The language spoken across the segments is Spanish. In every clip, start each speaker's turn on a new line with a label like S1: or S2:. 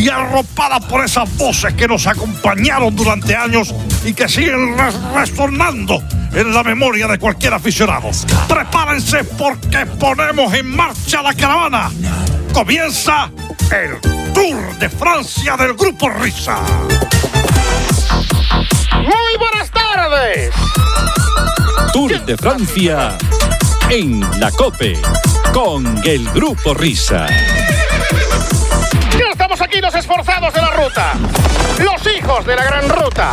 S1: y arropada por esas voces que nos acompañaron durante años y que siguen resonando en la memoria de cualquier aficionado. Prepárense porque ponemos en marcha la caravana. Comienza el Tour de Francia del Grupo Risa.
S2: Muy buenas tardes.
S3: Tour de Francia en la COPE con el Grupo Risa.
S2: Ya estamos aquí los esforzados de la ruta, los hijos de la gran ruta.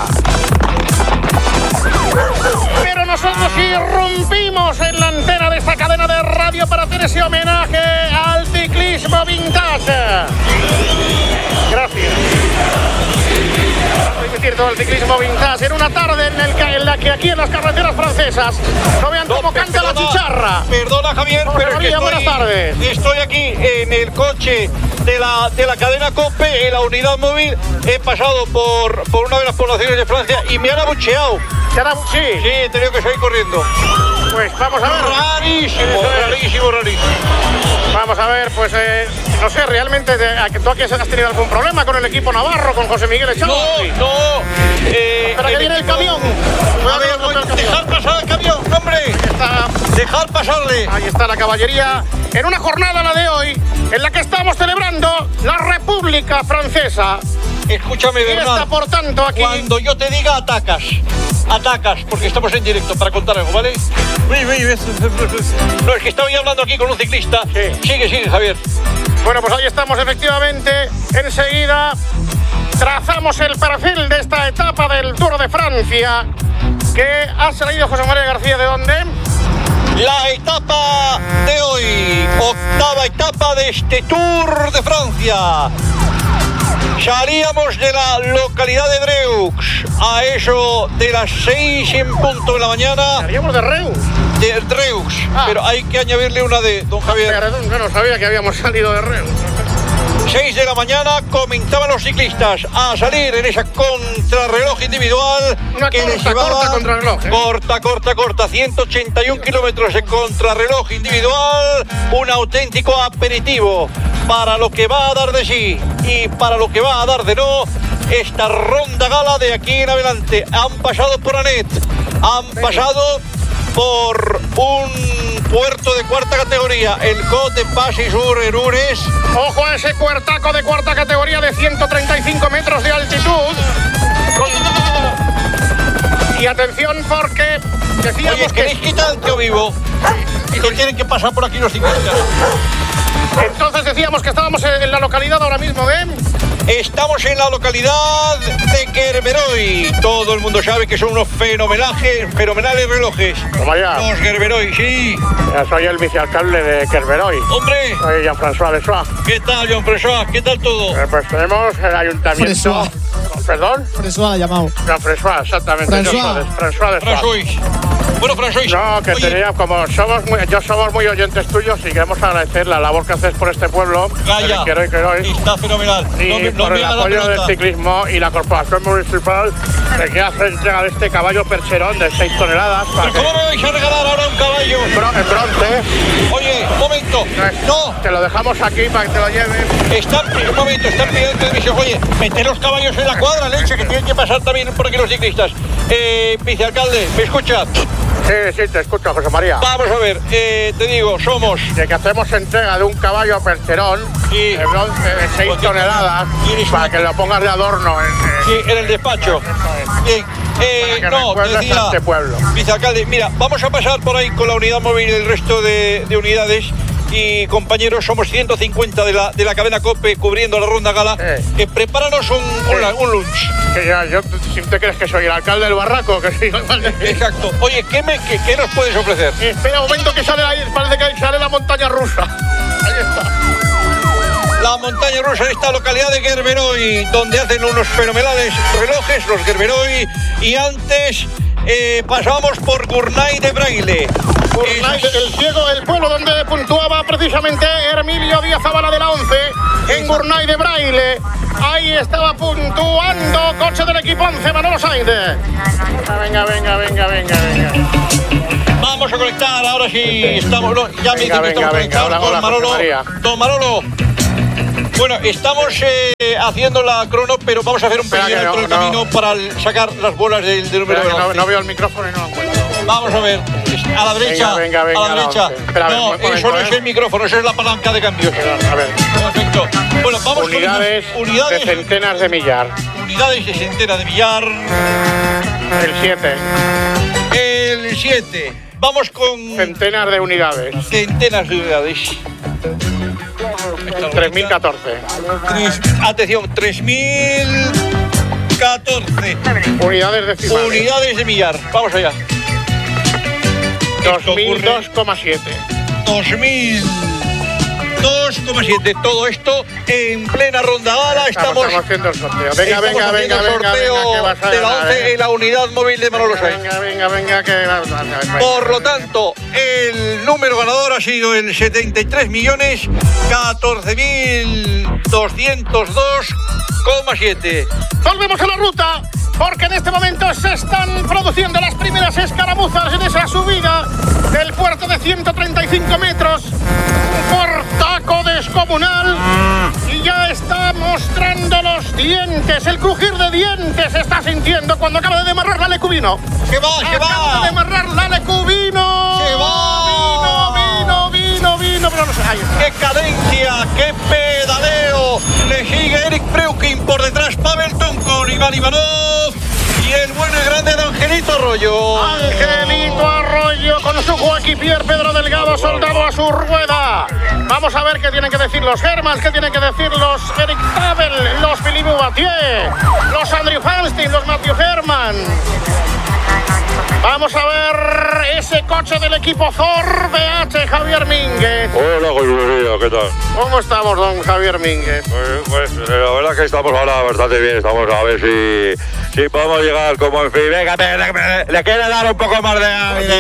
S2: Pero nosotros irrumpimos en la antena de esta cadena de radio para hacer ese homenaje al ciclismo vintage. Gracias. Transmitir todo el ciclismo vintage en una tarde en la que aquí en las carreteras francesas no vean cómo canta la chicharra.
S4: Perdona, Javier, pero es que
S2: buenas tardes.
S4: Estoy aquí en el coche de la cadena COPE, en la unidad móvil. He pasado por una de las poblaciones de Francia y me han abucheado.
S2: Sí,
S4: he tenido que salir corriendo.
S2: Pues vamos a ver.
S4: Rarísimo.
S2: Vamos a ver, pues no sé, realmente tú aquí has tenido algún problema con el equipo navarro, con José Miguel Echave.
S4: No.
S2: Espera que viene el camión.
S4: Dejar pasar el camión, hombre. Dejar pasarle.
S2: Ahí está la caballería en una jornada, la de hoy, en la que estamos celebrando la República Francesa.
S4: Escúchame, Bernal.
S2: Está, por tanto, aquí.
S4: Cuando yo te diga atacas, porque estamos en directo para contar algo, ¿vale? No, es que estaba hablando aquí con un ciclista.
S2: Sí.
S4: Sigue, Javier.
S2: Bueno, pues ahí estamos, efectivamente. Enseguida trazamos el perfil de esta etapa del Tour de Francia, que ha salido José María García. ¿De dónde?
S4: La etapa de hoy, octava etapa de este Tour de Francia. Salíamos de la localidad de Dreux a eso de las 6 en punto de la mañana.
S2: ¿Salíamos de Reus?
S4: De Dreux, pero hay que añadirle una D, don Javier.
S2: Yo no sabía que habíamos salido de Reus.
S4: 6 de la mañana comenzaban los ciclistas a salir en esa contrarreloj individual.
S2: Una
S4: que les llevaba
S2: corta contrarreloj,
S4: corta, 181 kilómetros de contrarreloj individual, un auténtico aperitivo para lo que va a dar de sí y para lo que va a dar de no esta ronda gala de aquí en adelante. Han pasado por Anet, han pasado por un puerto de cuarta categoría, el Côte de Passy-sur-Erures.
S2: Ojo a ese puertaco de cuarta categoría de 135 metros de altitud. Y atención porque decíamos.
S4: Oye, ¿queréis quitar el tío vivo? Y que tienen que pasar por aquí los ciclistas.
S2: Entonces decíamos que estábamos en la localidad ahora mismo de...
S4: Estamos en la localidad de Gerberoy. Todo el mundo sabe que son unos fenomenales relojes. Los Gerberoy, sí.
S2: Ya soy el vicealcalde de Gerberoy.
S4: Hombre.
S2: Soy Jean-François Lesois.
S4: ¿Qué tal, Jean-François? ¿Qué tal todo?
S2: Pues tenemos el ayuntamiento... ¿Perdón?
S5: François ha llamado.
S2: Jean-François, exactamente.
S4: François. Bueno, François.
S2: No, que tenía, como somos muy oyentes tuyos y queremos agradecer la labor que haces por este pueblo.
S4: Calla. Está fenomenal.
S2: Y por el apoyo del ciclismo y la corporación municipal que hace entrega de este caballo percherón de 6 toneladas.
S4: ¿Pero cómo me vais a regalar ahora un caballo?
S2: En bronce.
S4: Oye, un momento. No.
S2: Te lo dejamos aquí para que te lo lleves.
S4: Están pidiendo permiso. Oye, meter los caballos en la cuadra, leche, que tienen que pasar también por aquí los ciclistas. Vicealcalde, ¿me escucha?
S2: Sí, te escucho, José María.
S4: Vamos a ver, te digo, somos...
S2: De que hacemos entrega de un caballo percherón de bronce de 6 toneladas para que lo pongas de adorno
S4: en el despacho. Bien. Te decía,
S2: este pueblo.
S4: Vicealcalde, mira, vamos a pasar por ahí con la unidad móvil y el resto de unidades. Y compañeros, somos 150 de la cadena COPE cubriendo la ronda gala. Prepáranos un lunch.
S2: Yo, si te crees que soy el alcalde del barraco, que soy
S4: Exacto. Oye, ¿qué nos puedes ofrecer?
S2: Espera un momento que sale ahí, parece que sale la montaña rusa. Ahí está.
S4: La montaña rusa en esta localidad de Gerberoy, donde hacen unos fenomenales relojes, los Gerberoy, y antes pasamos por Gournay de Braille.
S2: El pueblo donde puntuaba precisamente Hermilio Díaz Zavala de la 11, en Gournay de Braille. Ahí estaba puntuando coche del equipo 11, Manolo Sainz. Venga.
S4: Vamos a conectar, ahora sí estamos. Ya me dicen que estamos conectados con Manolo. Don Manolo. Bueno, estamos haciendo la crono, pero vamos a hacer un pequeño dentro del camino para sacar las bolas del número 11.
S2: No veo el micrófono y no lo encuentro.
S4: Vamos a ver, a la derecha,
S2: venga,
S4: a la derecha.
S2: Espera,
S4: no, eso no es el micrófono, eso es la palanca de cambios.
S2: A ver.
S4: Perfecto. Bueno, vamos
S2: unidades
S4: con unidades
S2: de centenas de millar.
S4: Unidades de centenas de millar.
S2: El 7.
S4: El 7. Vamos con
S2: centenas de unidades.
S4: Centenas de unidades.
S2: 3014.
S4: Atención, 3014.
S2: Unidades decimales.
S4: Unidades de millar. Vamos allá.
S2: 2002,7.
S4: 2002,7. Todo esto en plena ronda gala. Estamos
S2: haciendo el sorteo.
S4: Venga, sorteo de la 11 en la unidad móvil de Manolo Sáenz.
S2: Venga, que
S4: Por lo tanto, el número ganador ha sido el 73.14.202,7.
S2: Volvemos a la ruta, porque en este momento se están produciendo las primeras escaramuzas en esa subida del puerto de 135 metros. Un portaco descomunal y ya está mostrando los dientes. El crujir de dientes se está sintiendo cuando acaba de demarrar la Lecubino.
S4: ¡Se va!
S2: Acaba de demarrar la Lecubino.
S4: ¡Se va!
S2: Vino, pero no sé.
S4: ¡Qué cadencia! ¡Qué pedaleo! Le sigue Eric Preukin, por detrás Pavel Tonkon, Iván Ivanov y el bueno y grande de Angelito Arroyo.
S2: Angelito Arroyo con su Joaquín Pierre Pedro Delgado soldado a su rueda. Vamos a ver qué tienen que decir los Hermans, qué tienen que decir los Eric Pavel, los Philippe Boutier, los Andrew Fanstein, los Matthew Herman. Vamos a ver ese coche del equipo Ford BH, Javier Mínguez.
S5: Hola, José, ¿qué tal?
S2: ¿Cómo estamos, don Javier Mínguez?
S5: Pues la verdad que estamos ahora bastante bien. Estamos a ver si podemos llegar como en fin. Venga, le quiere dar un poco más de aire.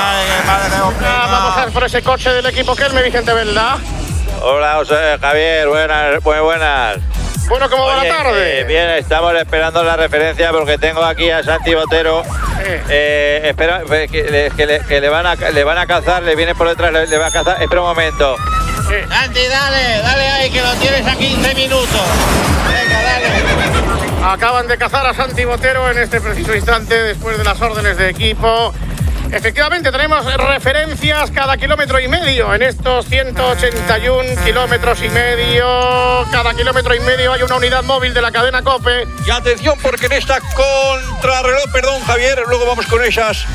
S2: Vamos a ver por ese coche del equipo Kelme, Vicente Velda.
S5: Hola, José, Javier, muy buenas.
S2: Bueno, ¿cómo va la tarde?
S5: Bien, estamos esperando la referencia porque tengo aquí a Santi Botero. Espera, que le van a cazar, le viene por detrás, le va a cazar. Espera un momento.
S4: Santi, dale ahí, que lo tienes a 15 minutos. Venga, dale.
S2: Acaban de cazar a Santi Botero en este preciso instante después de las órdenes de equipo. Efectivamente, tenemos referencias cada kilómetro y medio en estos 181 kilómetros y medio. Cada kilómetro y medio hay una unidad móvil de la cadena COPE.
S4: Y atención, porque en esta contrarreloj, perdón, Javier, luego vamos con esos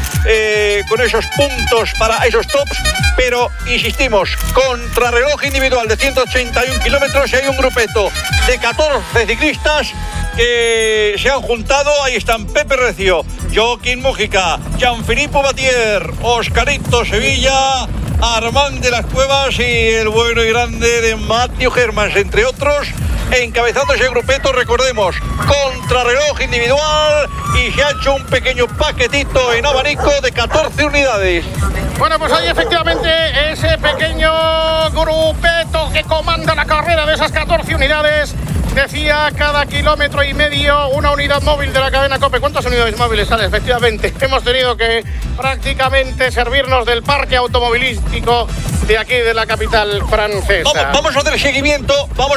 S4: puntos para esos tops, pero insistimos, contrarreloj individual de 181 kilómetros y hay un grupeto de 14 ciclistas que se han juntado. Ahí están Pepe Recio, Joaquín Mújica, Jean-Philippe Boutier, Oscarito Sevilla, Armand de las Cuevas y el bueno y grande de Matthew Hermans, entre otros, encabezando ese grupeto. Recordemos, contrarreloj individual, y se ha hecho un pequeño paquetito en abanico de 14 unidades.
S2: Bueno, pues hay efectivamente ese pequeño grupeto que comanda la carrera de esas 14 unidades. Decía, cada kilómetro y medio una unidad móvil de la cadena COPE. ¿Cuántas unidades móviles sale? Efectivamente, hemos tenido que prácticamente servirnos del parque automovilístico de aquí, de la capital francesa.
S4: Vamos a hacer seguimiento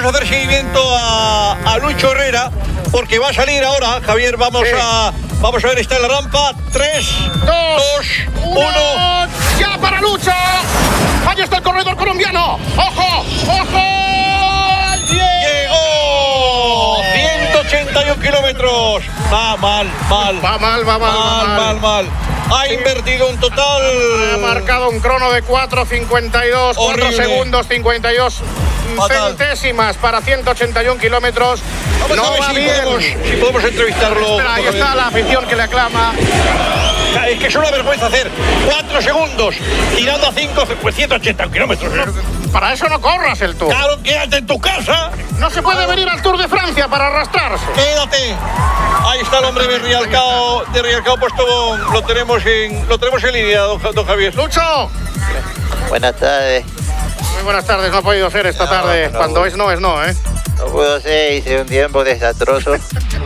S4: a Lucho Herrera, porque va a salir ahora, Javier. Vamos a ver, está en la rampa. 3, 2, 1.
S2: ¡Ya para Lucho! ¡Ahí está el corredor colombiano! ¡Ojo!
S4: ¡Llegó! 181 kilómetros. Va mal. Ha invertido un total.
S2: Ha marcado un crono de 4.52, 4 segundos 52 centésimas para 181 kilómetros.
S4: Vamos a ver si podemos entrevistarlo.
S2: Espera, ahí está la afición que le aclama.
S4: Es que es una vergüenza hacer 4 segundos tirando a 180 kilómetros.
S2: Para eso no corras el Tour.
S4: Claro, quédate en tu casa.
S2: No se puede venir al Tour de Francia para arrastrarse.
S4: Quédate. Ahí está el hombre de Rialcao puesto. Lo tenemos en línea, don Javier.
S2: Lucho.
S6: Buenas tardes.
S2: Muy buenas tardes. No ha podido ser esta tarde. Cuando es no, ¿eh?
S6: No pudo ser, hice un tiempo desastroso.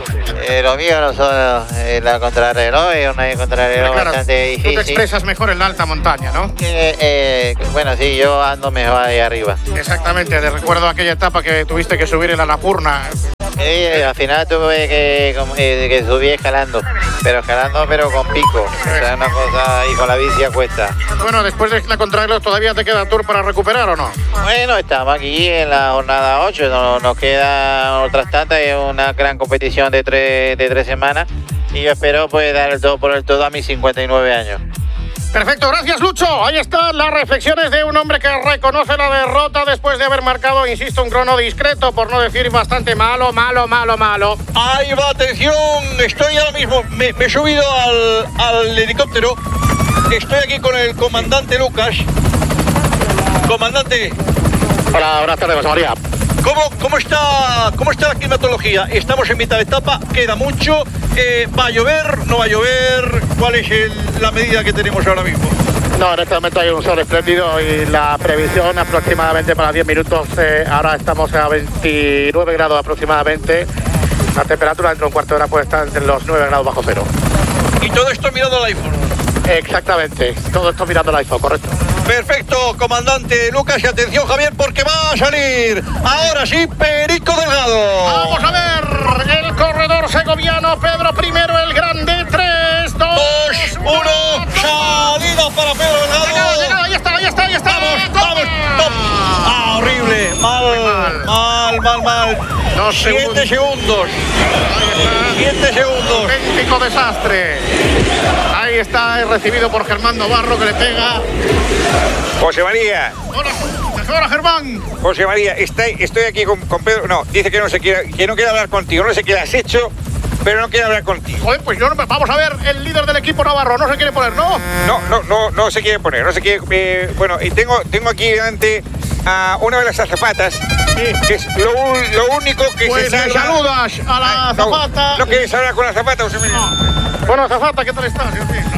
S6: Lo mío no son la contrarreloj, es una contrarreloj
S2: Claro,
S6: bastante
S2: tú te
S6: difícil.
S2: expresas mejor en la alta montaña, ¿no?
S6: Bueno, sí, yo ando mejor ahí arriba.
S2: Exactamente, te recuerdo aquella etapa que tuviste que subir en la Annapurna.
S6: Al final tuve que subir escalando, pero con pico. O sea, una cosa ahí con la bici a cuesta.
S2: Bueno, después de la contrarreloj, ¿todavía te queda tour para recuperar o no?
S6: Bueno, estamos aquí en la jornada 8, nos quedan otras tantas, es una gran competición de tres semanas y yo espero pues dar el todo por el todo a mis 59 años.
S2: Perfecto, gracias Lucho. Ahí están las reflexiones de un hombre que reconoce la derrota después de haber marcado, insisto, un crono discreto, por no decir bastante malo.
S4: Ahí va, atención, estoy ahora mismo, me he subido al helicóptero, estoy aquí con el comandante Lucas. Comandante.
S2: Hola, buenas tardes, José María.
S4: ¿Cómo está la climatología? Estamos en mitad de etapa, queda mucho. ¿Va a llover? ¿No va a llover? ¿Cuál es la medida que tenemos ahora mismo?
S2: No, en este momento hay un sol espléndido y la previsión aproximadamente para 10 minutos. Ahora estamos a 29 grados aproximadamente. La temperatura dentro de un cuarto de hora puede estar entre los 9 grados bajo cero.
S4: Y todo esto mirando el iPhone.
S2: Exactamente, todo esto mirando el iPhone, correcto.
S4: Perfecto, comandante Lucas, y atención Javier, porque va a salir ahora sí Perico Delgado.
S2: Vamos a ver, el corredor segoviano Pedro I, el grande, 3, 2,
S4: 1, salida para Pedro Delgado.
S2: Llegado, ahí está.
S4: Vamos. Horrible, mal. 7 segundos. 7 segundos.
S2: Auténtico desastre. Ahí está, recibido por Germán Navarro, que le pega.
S7: José María.
S2: Hola, Germán.
S7: José María, estoy aquí con Pedro. No, dice que no quiere hablar contigo. No sé qué le has hecho, pero no quiere hablar contigo.
S2: Joder, pues vamos a ver, el líder del equipo Navarro no se quiere poner, ¿no?
S7: No se quiere poner, no se quiere. Bueno, y tengo aquí delante a una de las azafatas, que es lo único que
S2: pues
S7: se salva.
S2: Saludas a la azafata.
S7: No quieres hablar con la azafata, José María.
S2: Bueno, azafata, ¿qué tal estás?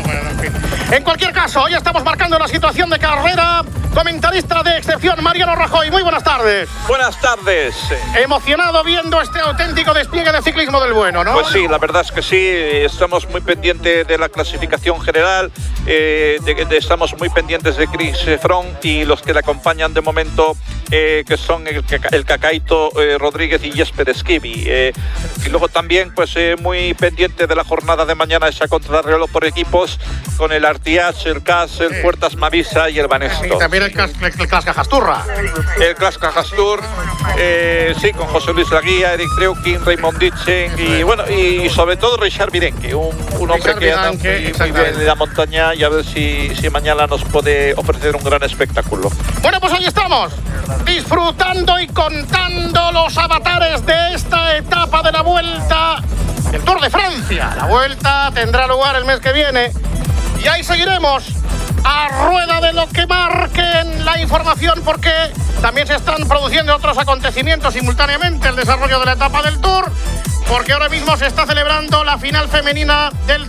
S2: En cualquier caso, hoy estamos marcando la situación de carrera. Comentarista de excepción, Mariano Rajoy. Muy buenas tardes.
S8: Buenas tardes.
S2: Emocionado viendo este auténtitico despliegue de ciclismo del bueno, ¿no?
S8: Pues sí, la verdad es que sí. Estamos muy pendientes de la clasificación general. Estamos muy pendientes de Chris Froome y los que le acompañan de momento, que son el Cacaito Rodríguez y Jesper Esquivi. Y luego también, pues muy pendiente de la jornada de mañana, esa contrarreloj por equipos, con el Artiach, el CAS, el Puertas Mavisa y el Banesto.
S2: Y también el Clas Cajasturra.
S8: El Clas Cajastur, sí, con José Luis Laguía, Eric Treukin, Raymond Ditchen y bueno, y sobre todo Richard Virenque, un hombre que anda muy bien en la montaña, y a ver si mañana nos puede ofrecer un gran espectáculo.
S2: Bueno, pues ahí estamos, disfrutando y contando los avatares de esta etapa de la Vuelta, el Tour de Francia. La Vuelta tendrá lugar el mes que viene y ahí seguiremos a rueda de lo que marquen la información, porque también se están produciendo otros acontecimientos simultáneamente, el desarrollo de la etapa del Tour, porque ahora mismo se está celebrando la final femenina de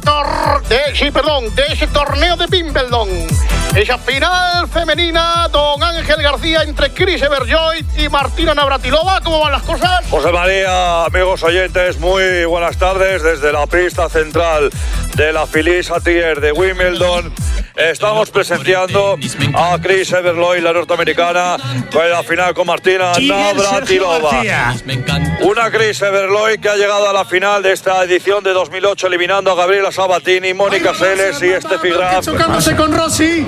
S2: ese torneo de Wimbledon. Esa final femenina, don Ángel García, entre Chris Everjoyd y Martina Navratilova. ¿Cómo van las cosas?
S9: José María, amigos oyentes, muy buenas tardes desde la pista central de la Phyllis Attier de Wimbledon. Estamos presenciando a Chris Everjoyd, la norteamericana, en la final con Martina Navratilova. Una Chris Everjoyd que ha llegado a la final de esta edición de 2008, eliminando a Gabriela Sabatini, Mónica Seles y Steffi Graf.
S2: Chocándose con Rossi.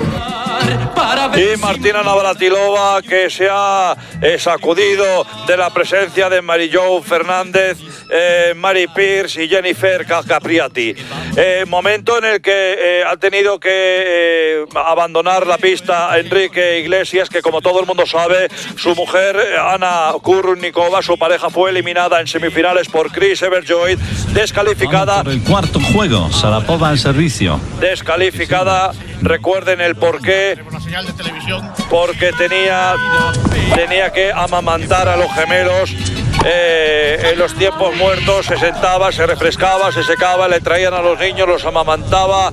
S9: Y Martina Navratilova, que se ha sacudido de la presencia de Marie-Jo Fernández, Mary Pierce y Jennifer Capriati. Momento en el que ha tenido que abandonar la pista Enrique Iglesias, que como todo el mundo sabe, su mujer Ana Kurnikova, su pareja, fue eliminada en semifinales por Chris Everjoyd, descalificada.
S10: Por el cuarto juego, Sarapova en servicio.
S9: Descalificada, recuerden el porqué. Porque tenía que amamantar a los gemelos. En los tiempos muertos se sentaba, se refrescaba, se secaba, le traían a los niños, los amamantaba,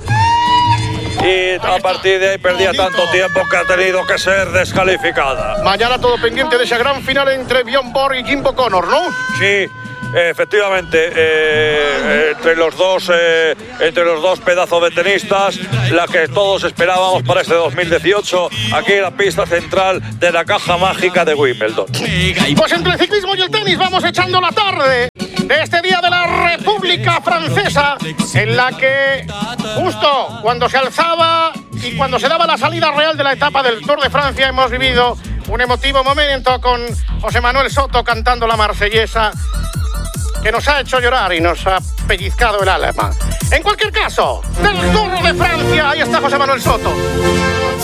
S9: y a partir de ahí perdía tanto tiempo que ha tenido que ser descalificada.
S2: Mañana todo pendiente de esa gran final entre Björn Borg y Jimbo Connor, ¿no?
S9: Sí, efectivamente, entre los dos pedazos de tenistas, la que todos esperábamos para este 2018, aquí en la pista central de la caja mágica de Wimbledon.
S2: Pues entre el ciclismo y el tenis vamos echando la tarde de este día de la República Francesa, en la que justo cuando se alzaba y cuando se daba la salida real de la etapa del Tour de Francia hemos vivido un emotivo momento con José Manuel Soto cantando la marsellesa, que nos ha hecho llorar y nos ha pellizcado el alma. En cualquier caso, del Tour de Francia, ahí está José Manuel Soto.